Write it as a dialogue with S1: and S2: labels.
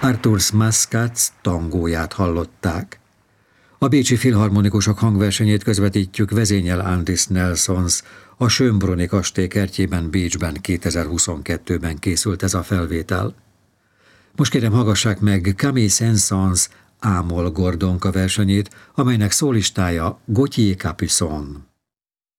S1: Arthur's Mascats tangóját hallották. A bécsi filharmonikusok hangversenyét közvetítjük, vezényel Andris Nelsons. A Schönbrunni kastély kertjében Bécsben 2022-ben készült ez a felvétel. Most kérem, hallgassák meg Camille Saint-Saëns Ámol Gordonka versenyét, amelynek szólistája Gauthier Capuçon.